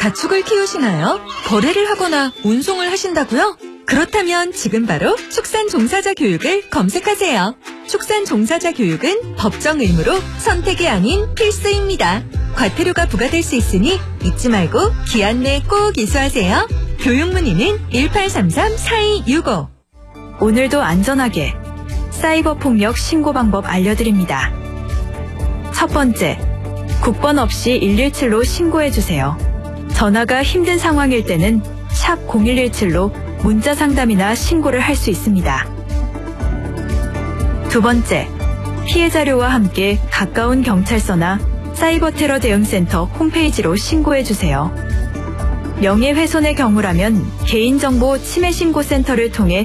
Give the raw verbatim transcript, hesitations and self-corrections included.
가축을 키우시나요? 거래를 하거나 운송을 하신다고요? 그렇다면 지금 바로 축산 종사자 교육을 검색하세요. 축산 종사자 교육은 법정 의무로 선택이 아닌 필수입니다. 과태료가 부과될 수 있으니 잊지 말고 기한 내 꼭 이수하세요. 교육 문의는 일팔삼삼 사이육오. 오늘도 안전하게 사이버 폭력 신고 방법 알려드립니다. 첫 번째, 국번 없이 일일칠로 신고해주세요. 전화가 힘든 상황일 때는 샵 공일일칠로 문자 상담이나 신고를 할 수 있습니다. 두 번째, 피해 자료와 함께 가까운 경찰서나 사이버 테러 대응센터 홈페이지로 신고해주세요. 명예훼손의 경우라면 개인정보 침해 신고센터를 통해